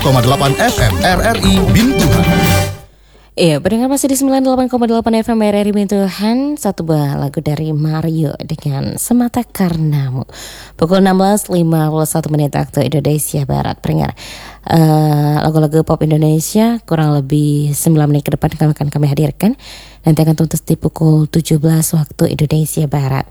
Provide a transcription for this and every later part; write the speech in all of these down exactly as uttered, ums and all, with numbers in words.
koma delapan F M R R I Bintuhan. Iya, pendengar masih di sembilan puluh delapan koma delapan F M R R I Bintuhan. Satu buah lagu dari Mario dengan Semata Karenamu. Pukul enam belas lima puluh satu menit waktu Indonesia Barat. Pendengar, uh, lagu-lagu pop Indonesia kurang lebih sembilan menit ke depan akan kami hadirkan. Nanti akan tuntas di pukul tujuh belas waktu Indonesia Barat.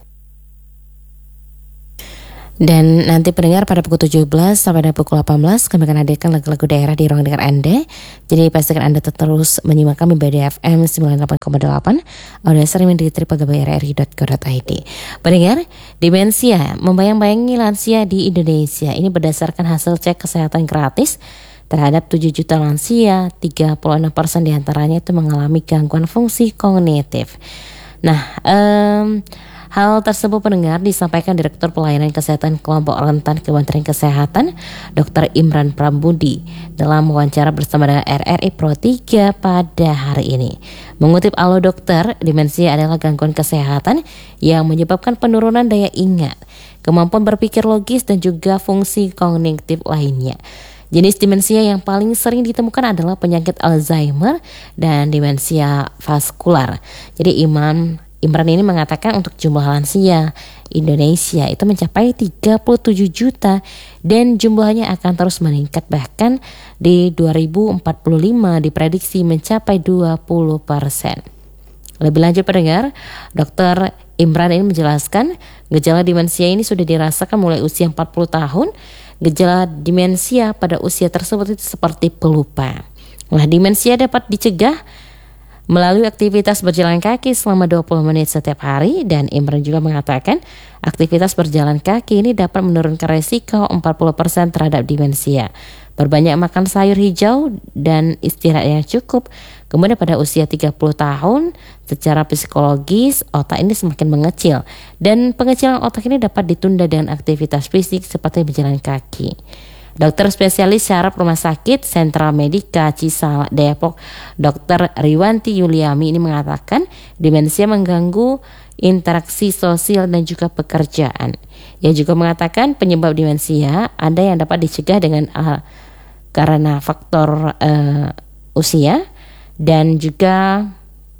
Dan nanti pendengar pada pukul tujuh belas sampai dengan pukul delapan belas kami akan hadirkan lagu-lagu daerah di ruang dengar Anda. Jadi pastikan Anda terus menyimak kami di F M sembilan puluh delapan koma delapan, audio streaming di w w w titik r r i titik co titik i d. Pendengar, demensia membayang-bayangi lansia di Indonesia. Ini berdasarkan hasil cek kesehatan gratis terhadap tujuh juta lansia, tiga puluh enam persen diantaranya itu mengalami gangguan fungsi kognitif. Nah, um, hal tersebut pendengar disampaikan Direktur Pelayanan Kesehatan Kelompok Rentan Kementerian Kesehatan dokter Imran Prambudi dalam wawancara bersama dengan R R I Pro tiga pada hari ini. Mengutip Alo Dokter, demensia adalah gangguan kesehatan yang menyebabkan penurunan daya ingat, kemampuan berpikir logis dan juga fungsi kognitif lainnya. Jenis demensia yang paling sering ditemukan adalah penyakit Alzheimer dan demensia vaskular. Jadi Imam Imran ini mengatakan untuk jumlah lansia Indonesia itu mencapai tiga puluh tujuh juta dan jumlahnya akan terus meningkat, bahkan di dua ribu empat puluh lima diprediksi mencapai dua puluh persen. Lebih lanjut pendengar, dokter Imran ini menjelaskan gejala demensia ini sudah dirasakan mulai usia empat puluh tahun. Gejala demensia pada usia tersebut itu seperti pelupa. Nah, demensia dapat dicegah melalui aktivitas berjalan kaki selama dua puluh menit setiap hari, dan Imran juga mengatakan aktivitas berjalan kaki ini dapat menurunkan resiko empat puluh persen terhadap demensia. Berbanyak makan sayur hijau dan istirahat yang cukup. Kemudian pada usia tiga puluh tahun, secara psikologis otak ini semakin mengecil, dan pengecilan otak ini dapat ditunda dengan aktivitas fisik seperti berjalan kaki. Dokter spesialis syaraf Rumah Sakit Sentral Medika Cisalak Depok, Dokter Riwanti Yuliami ini mengatakan demensia mengganggu interaksi sosial dan juga pekerjaan. Ia juga mengatakan penyebab demensia ada yang dapat dicegah dengan uh, karena faktor uh, usia dan juga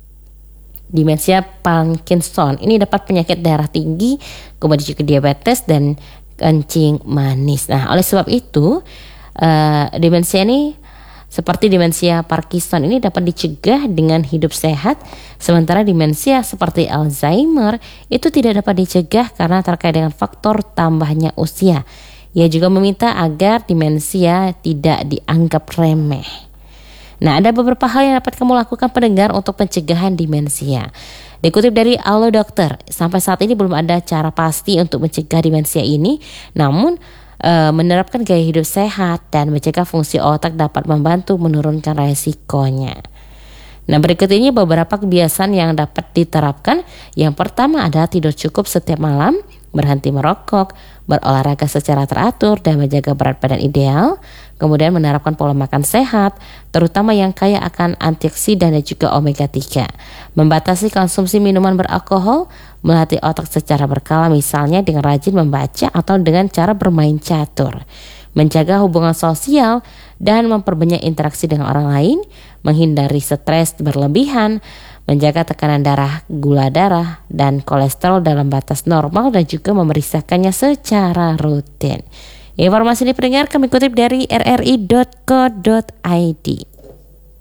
demensia Parkinson. Ini dapat penyakit darah tinggi, kemudian juga diabetes dan kencing manis. Nah, oleh sebab itu uh, demensia ini seperti demensia Parkinson ini dapat dicegah dengan hidup sehat, sementara demensia seperti Alzheimer itu tidak dapat dicegah karena terkait dengan faktor tambahnya usia. Ia juga meminta agar demensia tidak dianggap remeh. Nah, ada beberapa hal yang dapat kamu lakukan pendengar untuk pencegahan demensia. Dikutip dari Alo Dokter, sampai saat ini belum ada cara pasti untuk mencegah demensia ini, namun e, menerapkan gaya hidup sehat dan mencegah fungsi otak dapat membantu menurunkan resikonya. Nah, berikut ini beberapa kebiasaan yang dapat diterapkan. Yang pertama adalah tidur cukup setiap malam, berhenti merokok, berolahraga secara teratur dan menjaga berat badan ideal. Kemudian menerapkan pola makan sehat, terutama yang kaya akan antioksidan dan juga omega tiga. Membatasi konsumsi minuman beralkohol, melatih otak secara berkala misalnya dengan rajin membaca atau dengan cara bermain catur. Menjaga hubungan sosial dan memperbanyak interaksi dengan orang lain, menghindari stres berlebihan, menjaga tekanan darah, gula darah, dan kolesterol dalam batas normal dan juga memeriksakannya secara rutin. Informasi ini pendengar kami kutip dari r r i titik co titik i d.